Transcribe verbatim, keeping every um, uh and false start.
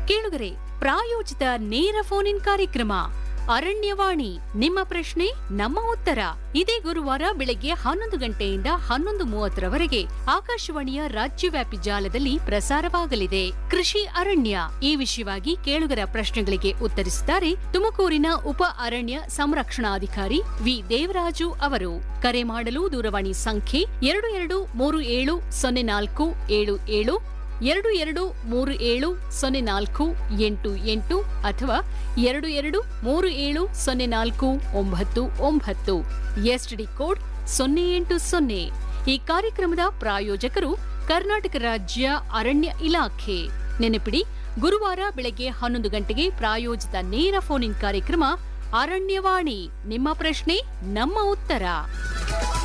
ಕೇಳುಗರೆ, ಪ್ರಾಯೋಜಿತ ನೇರ ಫೋನ್ ಇನ್ ಕಾರ್ಯಕ್ರಮ ಅರಣ್ಯವಾಣಿ. ನಿಮ್ಮ ಪ್ರಶ್ನೆ ನಮ್ಮ ಉತ್ತರ ಇದೇ ಗುರುವಾರ ಬೆಳಗ್ಗೆ ಹನ್ನೊಂದು ಗಂಟೆಯಿಂದ ಹನ್ನೊಂದು ಮೂವತ್ತರವರೆಗೆ ಆಕಾಶವಾಣಿಯ ರಾಜ್ಯವ್ಯಾಪಿ ಜಾಲದಲ್ಲಿ ಪ್ರಸಾರವಾಗಲಿದೆ. ಕೃಷಿ ಅರಣ್ಯ ಈ ವಿಷಯವಾಗಿ ಕೇಳುಗರ ಪ್ರಶ್ನೆಗಳಿಗೆ ಉತ್ತರಿಸಿದ್ದಾರೆ ತುಮಕೂರಿನ ಉಪ ಅರಣ್ಯ ಸಂರಕ್ಷಣಾಧಿಕಾರಿ ವಿ ದೇವರಾಜು ಅವರು. ಕರೆ ಮಾಡಲು ದೂರವಾಣಿ ಸಂಖ್ಯೆ ಎರಡು ಎರಡು ಮೂರು ಏಳು ಸೊನ್ನೆ ನಾಲ್ಕು ಏಳು ಏಳು ಎರಡು ಎರಡು ಮೂರು ಏಳು ಸೊನ್ನೆ ನಾಲ್ಕು ಎಂಟು ಎಂಟು ಅಥವಾ ಎರಡು ಎರಡು ಮೂರು ಏಳು ಸೊನ್ನೆ ನಾಲ್ಕು ಒಂಬತ್ತು ಒಂಬತ್ತು. ಎಸ್ಟಿಡಿ ಕೋಡ್ ಸೊನ್ನೆ ಎಂಟು ಸೊನ್ನೆ. ಈ ಕಾರ್ಯಕ್ರಮದ ಪ್ರಾಯೋಜಕರು ಕರ್ನಾಟಕ ರಾಜ್ಯ ಅರಣ್ಯ ಇಲಾಖೆ. ನೆನಪಿಡಿ, ಗುರುವಾರ ಬೆಳಗ್ಗೆ ಹನ್ನೊಂದು ಗಂಟೆಗೆ ಪ್ರಾಯೋಜಿತ ನೇರ ಫೋನ್ ಇನ್ ಕಾರ್ಯಕ್ರಮ ಅರಣ್ಯವಾಣಿ. ನಿಮ್ಮ ಪ್ರಶ್ನೆ ನಮ್ಮ ಉತ್ತರ.